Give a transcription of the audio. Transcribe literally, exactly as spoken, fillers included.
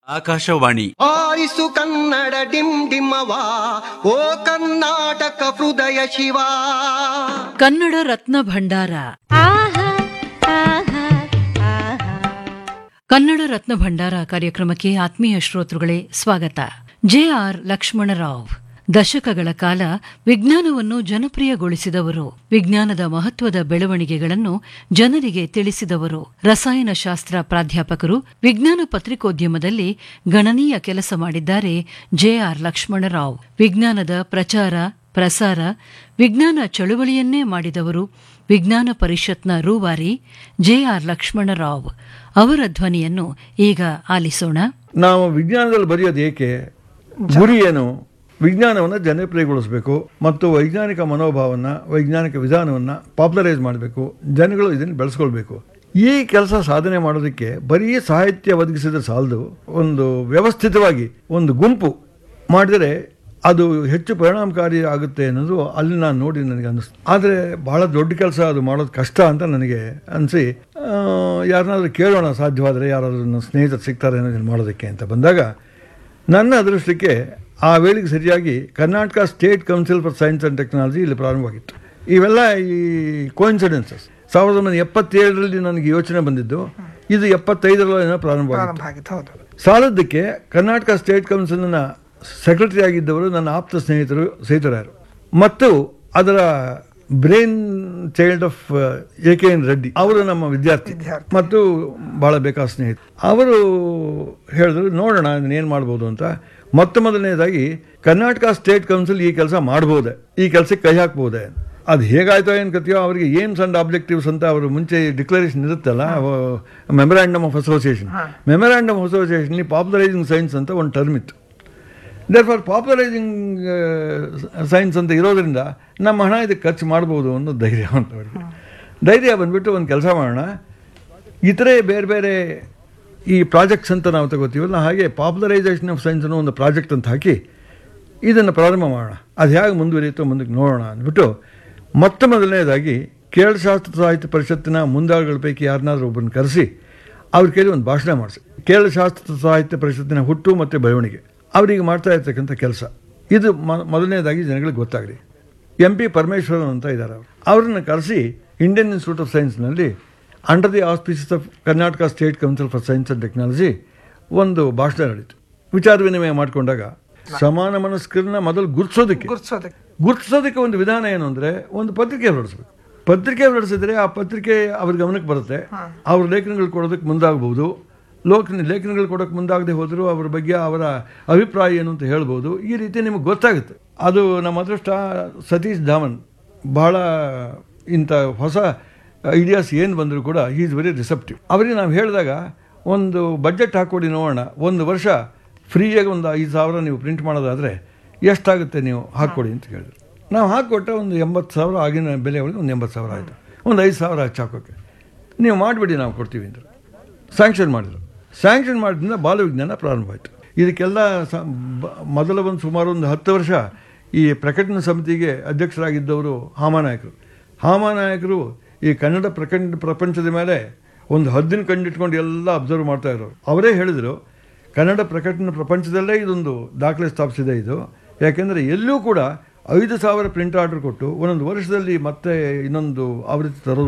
Akashvani ಆರಿಸು Kannada dim ಡಿಮ್ಮವ ಓ ಕರ್ನಾಟಕ ಹೃದಯ ಶಿವ. ಕನ್ನಡ ರತ್ನ ಭಂಡಾರ. ಕನ್ನಡ ರತ್ನ ಭಂಡಾರ ಕಾರ್ಯಕ್ರಮಕ್ಕೆ ಆತ್ಮೀಯ ಶ್ರೋತೃಗಳೇ ಸ್ವಾಗತ. ಜೆ ಆರ್ ಲಕ್ಷ್ಮಣರಾವ್ ದಶಕಗಳ ಕಾಲ ವಿಜ್ಞಾನವನ್ನು ಜನಪ್ರಿಯಗೊಳಿಸಿದವರು, ವಿಜ್ಞಾನದ ಮಹತ್ವದ ಬೆಳವಣಿಗೆಗಳನ್ನು ಜನರಿಗೆ ತಿಳಿಸಿದವರು, ರಸಾಯನಶಾಸ್ತ್ರ ಪ್ರಾಧ್ಯಾಪಕರು, ವಿಜ್ಞಾನ ಪತ್ರಿಕೋದ್ಯಮದಲ್ಲಿ ಗಣನೀಯ ಕೆಲಸ ಮಾಡಿದ್ದಾರೆ ಜೆ ಆರ್ ಲಕ್ಷ್ಮಣರಾವ್. ವಿಜ್ಞಾನದ ಪ್ರಚಾರ ಪ್ರಸಾರ, ವಿಜ್ಞಾನ ಚಳುವಳಿಯನ್ನೇ ಮಾಡಿದವರು, ವಿಜ್ಞಾನ ಪರಿಷತ್ನ ರೂವಾರಿ ಜೆ ಆರ್ ಲಕ್ಷ್ಮಣರಾವ್. ಅವರ ಧ್ವನಿಯನ್ನು ಈಗ ಆಲಿಸೋಣ. ನಾವು ವಿಜ್ಞಾನದಲ್ಲಿ ಬರೆಯೋದು ಏಕೆ, ಗುರಿ ಏನು? ವಿಜ್ಞಾನವನ್ನು ಜನಪ್ರಿಯಗೊಳಿಸಬೇಕು ಮತ್ತು ವೈಜ್ಞಾನಿಕ ಮನೋಭಾವವನ್ನು, ವೈಜ್ಞಾನಿಕ ವಿಧಾನವನ್ನು ಪಾಪ್ಯುಲರೈಸ್ ಮಾಡಬೇಕು, ಜನಗಳು ಇದನ್ನು ಬೆಳೆಸ್ಕೊಳ್ಬೇಕು. ಈ ಕೆಲಸ ಸಾಧನೆ ಮಾಡೋದಕ್ಕೆ ಬರೀ ಸಾಹಿತ್ಯ ಒದಗಿಸಿದ್ರೆ ಸಾಲದು, ಒಂದು ವ್ಯವಸ್ಥಿತವಾಗಿ ಒಂದು ಗುಂಪು ಮಾಡಿದರೆ ಅದು ಹೆಚ್ಚು ಪರಿಣಾಮಕಾರಿ ಆಗುತ್ತೆ ಅನ್ನೋದು ಅಲ್ಲಿ ನಾನು ನೋಡಿ ನನಗೆ ಅನ್ನಿಸ್ತು. ಆದರೆ ಭಾಳ ದೊಡ್ಡ ಕೆಲಸ ಅದು ಮಾಡೋದು ಕಷ್ಟ ಅಂತ ನನಗೆ ಅನಿಸಿ, ಯಾರನ್ನಾದ್ರೂ ಕೇಳೋಣ ಸಾಧ್ಯವಾದರೆ, ಯಾರಾದರೂ ನನ್ನ ಸ್ನೇಹಿತರು ಸಿಗ್ತಾರೆ ಅನ್ನೋದನ್ನು ಮಾಡೋದಕ್ಕೆ ಅಂತ ಬಂದಾಗ ನನ್ನ ಅದೃಷ್ಟಕ್ಕೆ ಆ ವೇಳೆಗೆ ಸರಿಯಾಗಿ Karnataka state council for science and technology ಇಲ್ಲಿ ಪ್ರಾರಂಭವಾಗಿತ್ತು. ಇವೆಲ್ಲ ಈ ಕೋಇನ್ಸಿಡೆನ್ಸಸ್. ಸಾವಿರದ ಒಂಬೈನೂರ ಎಪ್ಪತ್ತೇಳರಲ್ಲಿ ನನಗೆ ಯೋಚನೆ ಬಂದಿದ್ದು, ಇದು ಎಪ್ಪತ್ತೈದರಲ್ಲಿ ಪ್ರಾರಂಭವಾಗಿತ್ತು. ಸಾಲದ್ದಕ್ಕೆ ಕರ್ನಾಟಕ ಸ್ಟೇಟ್ ಕೌನ್ಸಿಲ್ನ ಸೆಕ್ರೆಟರಿ ಆಗಿದ್ದವರು ನನ್ನ ಆಪ್ತ ಸ್ನೇಹಿತರು ಸೇತುರಾಯರು ಮತ್ತು ಅದರ brain child of A K N Reddy, ಅವರು ನಮ್ಮ ವಿದ್ಯಾರ್ಥಿ ಮತ್ತು ಭಾಳ ಬೇಕಾದ ಸ್ನೇಹಿತರು. ಅವರು ಹೇಳಿದ್ರು ನೋಡೋಣ ಏನು ಮಾಡ್ಬೋದು ಅಂತ. ಮೊತ್ತ ಮೊದಲನೇದಾಗಿ ಕರ್ನಾಟಕ ಸ್ಟೇಟ್ ಕೌನ್ಸಿಲ್ ಈ ಕೆಲಸ ಮಾಡ್ಬೋದೆ, ಈ ಕೆಲಸಕ್ಕೆ ಕೈ ಹಾಕ್ಬೋದೆ. ಅದು ಹೇಗಾಯ್ತೋ ಏನು ಕಥೆಯೋ, ಅವರಿಗೆ ಏಮ್ಸ್ ಆ್ಯಂಡ್ ಆಬ್ಜೆಕ್ಟಿವ್ಸ್ ಅಂತ ಅವರು ಮುಂಚೆ ಡಿಕ್ಲರೇಷನ್ ಇರುತ್ತಲ್ಲ, memorandum of association. Memorandum of ಅಸೋಸಿಯೇಷನ್ಲಿ popularising science ಅಂತ ಒಂದು ಟರ್ಮ್ ಇತ್ತು. ದೇರ್ ಫಾರ್ ಪಾಪ್ಯುಲರೈಸಿಂಗ್ ಸೈನ್ಸ್ ಅಂತ ಇರೋದ್ರಿಂದ ನಮ್ಮ ಹಣ ಇದಕ್ಕೆ ಖರ್ಚು ಮಾಡ್ಬೋದು ಅನ್ನೋ ಧೈರ್ಯ ಅಂತ ಅವರಿಗೆ. ಧೈರ್ಯ ಬಂದುಬಿಟ್ಟು ಒಂದು ಕೆಲಸ ಮಾಡೋಣ, ಇತರೆ ಬೇರೆ ಬೇರೆ ಈ ಪ್ರಾಜೆಕ್ಟ್ಸ್ ಅಂತ ನಾವು ತಗೋತೀವಲ್ಲ, ಹಾಗೆ ಪಾಪ್ಯುಲರೈಸೇಷನ್ ಆಫ್ ಸೈನ್ಸ್ ಅನ್ನೋ ಒಂದು ಪ್ರಾಜೆಕ್ಟ್ ಅಂತ ಹಾಕಿ ಇದನ್ನು ಪ್ರಾರಂಭ ಮಾಡೋಣ, ಅದು ಹೇಗೆ ಮುಂದುವರಿಯುತ್ತೋ ಮುಂದಕ್ಕೆ ನೋಡೋಣ ಅಂದ್ಬಿಟ್ಟು ಮೊತ್ತ ಮೊದಲನೇದಾಗಿ ಕೇರಳ ಶಾಸ್ತ್ರ ಸಾಹಿತ್ಯ ಪರಿಷತ್ತಿನ ಮುಂದಾಳುಗಳ ಪೈಕಿ ಯಾರನ್ನಾದ್ರೂ ಒಬ್ಬರನ್ನು ಕರೆಸಿ ಅವ್ರ ಕೈಲಿ ಒಂದು ಭಾಷಣ ಮಾಡಿಸಿ, ಕೇರಳ ಶಾಸ್ತ್ರ ಸಾಹಿತ್ಯ ಪರಿಷತ್ತಿನ ಹುಟ್ಟು ಮತ್ತು ಬೆಳವಣಿಗೆ ಅವರಿಗೆ ಮಾಡ್ತಾ ಇರ್ತಕ್ಕಂಥ ಕೆಲಸ ಇದು ಮೊದಲನೇದಾಗಿ ಜನಗಳಿಗೆ ಗೊತ್ತಾಗಲಿ. ಎಂ ಪಿ ಪರಮೇಶ್ವರನ್ ಅಂತ ಇದ್ದಾರೆ, ಅವರು ಅವರನ್ನು ಕರೆಸಿ Indian institute of ಸೈನ್ಸ್ನಲ್ಲಿ under the ಆಸ್ಪಿಸಸ್ of Karnataka state council for science and technology ಒಂದು ಭಾಷಣ ನಡೀತು. ವಿಚಾರ ವಿನಿಮಯ ಮಾಡಿಕೊಂಡಾಗ ಸಮಾನ ಮನಸ್ಕರನ್ನ ಮೊದಲು ಗುರುತಿಸೋದಕ್ಕೆ ಗುರುತಿಸೋದಕ್ಕೆ ಒಂದು ವಿಧಾನ ಏನು ಅಂದರೆ, ಒಂದು ಪತ್ರಿಕೆ ಹೊರಡಿಸ್ಬೇಕು. ಪತ್ರಿಕೆ ಹೊರಡಿಸಿದ್ರೆ ಆ ಪತ್ರಿಕೆ ಅವ್ರ ಗಮನಕ್ಕೆ ಬರುತ್ತೆ, ಅವ್ರ ಲೇಖನಗಳು ಕೊಡೋದಕ್ಕೆ ಮುಂದಾಗಬಹುದು. ಲೋಕ ಲೇಖನಗಳು ಕೊಡೋಕ್ಕೆ ಮುಂದಾಗದೆ ಹೋದರೂ ಅವ್ರ ಬಗ್ಗೆ ಅವರ ಅಭಿಪ್ರಾಯ ಏನು ಅಂತ ಹೇಳ್ಬೋದು. ಈ ರೀತಿ ನಿಮಗೆ ಗೊತ್ತಾಗುತ್ತೆ. ಅದು ನಮ್ಮ ಅದೃಷ್ಟ. ಸತೀಶ್ ಧಾಮನ್ ಬಹಳ ಇಂಥ ಹೊಸ ಐಡಿಯಾಸ್ ಏನು ಬಂದರೂ ಕೂಡ ಹಿ ಈಸ್ ವೆರಿ ರಿಸೆಪ್ಟಿವ್. ಅವರಿಗೆ ನಾವು ಹೇಳಿದಾಗ ಒಂದು ಬಡ್ಜೆಟ್ ಹಾಕ್ಕೊಡಿ ನೋಡೋಣ, ಒಂದು ವರ್ಷ ಫ್ರೀಯಾಗಿ ಒಂದು ಐದು ಸಾವಿರ ನೀವು ಪ್ರಿಂಟ್ ಮಾಡೋದಾದರೆ ಎಷ್ಟಾಗುತ್ತೆ ನೀವು ಹಾಕ್ಕೊಡಿ ಅಂತ ಕೇಳಿದ್ರು. ನಾವು ಹಾಕ್ಕೊಟ್ಟ ಒಂದು ಎಂಬತ್ತು ಸಾವಿರ, ಆಗಿನ ಬೆಲೆ ಒಳಗೆ ಒಂದು ಎಂಬತ್ತು ಸಾವಿರ ಆಯಿತು. ಒಂದು ಐದು ಸಾವಿರ ಹಚ್ಚಿ ಹಾಕೋಕ್ಕೆ ನೀವು ಮಾಡಿಬಿಡಿ ನಾವು ಕೊಡ್ತೀವಿ ಅಂದರು. ಸ್ಯಾಂಕ್ಷನ್ ಮಾಡಿದರು. ಸ್ಯಾಂಕ್ಷನ್ ಮಾಡಿದ್ರಿಂದ ಬಾಲವಿಜ್ಞಾನ ಪ್ರಾರಂಭ ಆಯಿತು. ಇದಕ್ಕೆಲ್ಲ ಸ ಮೊದಲ ಒಂದು ಸುಮಾರು ಒಂದು ಹತ್ತು ವರ್ಷ ಈ ಪ್ರಕಟಣಾ ಸಮಿತಿಗೆ ಅಧ್ಯಕ್ಷರಾಗಿದ್ದವರು ಹಾಮಾನಾಯಕರು. ಹಾಮಾನಾಯಕರು ಈ ಕನ್ನಡ ಪ್ರಕಟ ಪ್ರಪಂಚದ ಮೇಲೆ ಒಂದು ಹದ್ದಿನ ಕಂಡಿಟ್ಕೊಂಡು ಎಲ್ಲ ಅಬ್ಸರ್ವ್ ಮಾಡ್ತಾ ಇರೋರು. ಅವರೇ ಹೇಳಿದರು, ಕನ್ನಡ ಪ್ರಕಟಣಾ ಪ್ರಪಂಚದಲ್ಲೇ ಇದೊಂದು ದಾಖಲೆ ಸ್ಥಾಪಿಸಿದೆ ಇದು. ಯಾಕೆಂದರೆ ಎಲ್ಲೂ ಕೂಡ ಐದು ಸಾವಿರ ಪ್ರಿಂಟ್ ಆರ್ಡರ್ ಕೊಟ್ಟು ಒಂದೊಂದು ವರ್ಷದಲ್ಲಿ ಮತ್ತೆ ಇನ್ನೊಂದು ಆವೃತ್ತಿ ತರೋದು